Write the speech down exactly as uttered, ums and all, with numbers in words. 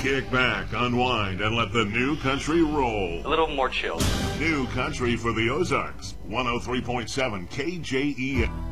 Kick back, unwind, and let the new country roll. A little more chill. New country for the Ozarks. one oh three point seven K J E M.